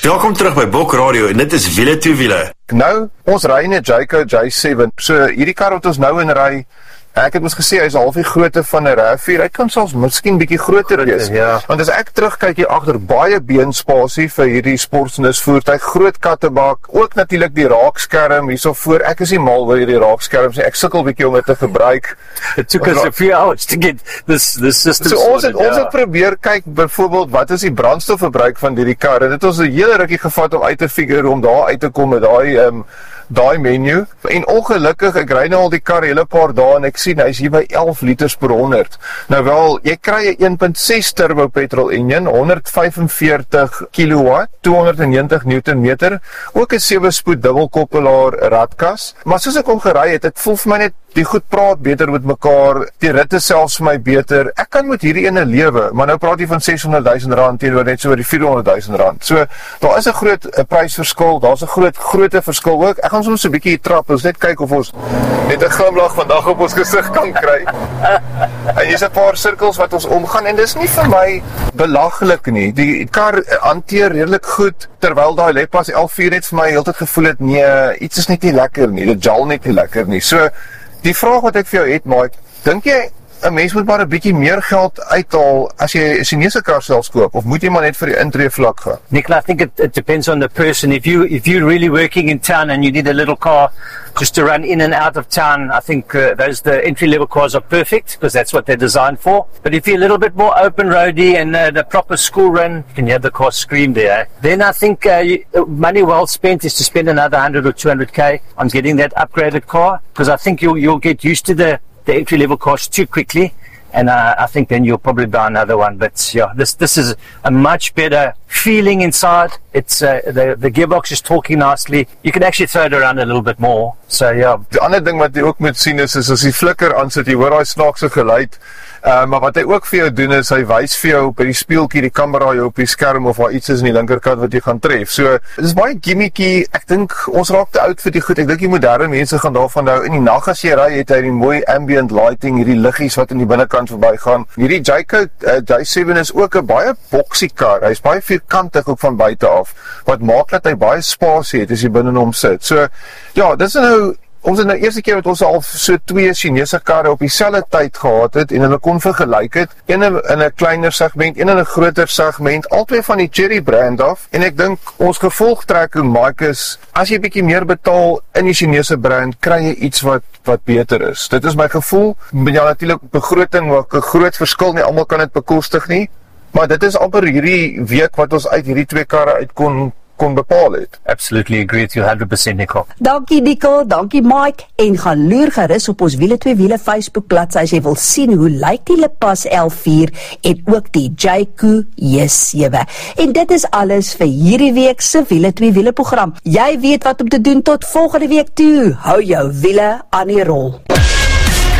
Welkom terug by Bok Radio en dit is Wiele Twee Wiele. Nou, ons ry in 'n Jayco J7. So hierdie kar wat ons nou in ry, ek het mos gesê hy's half die grootte van 'n RAV4. Hy kan selfs miskien bietjie groter wees. Ja. Want as ek terugkyk hier agter, baie beenspasie vir hierdie sportnis voertuig, groot kattebak, ook natuurlik die raakskerm hierso voor. Ek is nie mal oor hierdie raakskerms nie. Ek sukkel bietjie om dit te gebruik. It took us a few hours to get this system So ons sorted, het probeer kyk byvoorbeeld wat is die brandstofverbruik van hierdie kar, en dit het ons 'n hele rukkie gevat om uit te figure om daar uit te kom met daai menu. En ongelukkig, ek ry nou al die kar 'n hele paar dae en ek sien hy's hier by 11 liters per 100. Nou wel, jy kry 'n 1.6 turbo petrol engine, 145 kW, 290 Newtonmeter, ook 'n 7-spoed dubbelkoppelaar radkas. Maar soos ek hom gery het, dit voel vir my net die goed praat beter met mekaar, die ritte selfs vir my beter. Ek kan met hierdie ene lewe, maar nou praat jy van R600,000 teenoor net so oor die R400,000. So daar is 'n groot prysverskil, daar's 'n groot verskil ook. Ek gaan soms 'n bietjie trap, ons net kyk of ons net 'n glimlag vandag op ons gesig kan kry. En hier's 'n paar sirkels wat ons omgaan en dis nie vir my belaglik nie. Die kar hanteer redelik goed, terwyl daai Lepas L4 net vir my heeltyd gevoel het, nee, iets is net nie lekker nie, dit jal net nie lekker nie. So die vraag wat ek vir jou het, Mike, dink jy 'n mens moet maar 'n bietjie meer geld uithaal as jy 'n Chinese kar selfs koop, of moet jy maar net vir die intree vlak gaan? Nicola, I think it depends on the person. If you're really working in town and you need a little car just to run in and out of town, I think the entry-level cars are perfect because that's what they're designed for. But if you're a little bit more open roady and the proper school run, you can have the car scream there. Then I think money well spent is to spend another 100 or 200k on getting that upgraded car, because I think you'll get used to the entry-level cars too quickly, and I think then you'll probably buy another one. But yeah, this is a much better feeling inside. It's the gearbox is talking nicely. You can actually throw it around a little bit more. So yeah. Die ander ding wat jy ook moet sien is as die flikker aansit, jy hoor daai snaakse geluid. Maar wat hy ook vir jou doen is, hy wys vir jou by die speeltjie die kamera jou op die skerm of waar iets is in die linkerkant wat jy gaan tref. So, dit is baie gimmicky. Ek dink ons raak te oud vir die goed. Ek dink die moderne mense gaan daarvan hou. In die nag as jy ry, het hy die mooi ambient lighting, hierdie liggies wat in die binnekant verbygaan. Hierdie Jayco J7 is ook 'n baie boxy kar. Hy's baie vierkantig ook van buite af, wat maak dat hy baie spasie het as jy binne hom sit. So, ja, dit is nou ons het nou eerste keer wat ons al so 2 Chinese karre op dieselfde tyd gehad het en hulle kon vergelyk het, een in 'n kleiner segment, een in 'n groter segment, albei van die Chery brand af. En ek dink ons gevolgtrekking, Mike, is as jy bietjie meer betaal in die Chinese brand, kry jy iets wat beter is. Dit is my gevoel. Met ja natuurlik begroting wat 'n groot verskil nie, almal kan dit bekostig nie, maar dit is amper hierdie week wat ons uit hierdie 2 karre uit kon bepaal het. Absolutely agree with you 100%, Nico. Dankie Nico, dankie Mike, en gaan loer gerus op ons Wiele Twee Wiele Facebook bladsy as jy wil sien hoe lyk die Lepas L4 en ook die Jayco J7. En dit is alles vir hierdie week se Wiele Twee Wiele program. Jy weet wat om te doen tot volgende week toe. Hou jou wiele aan die rol.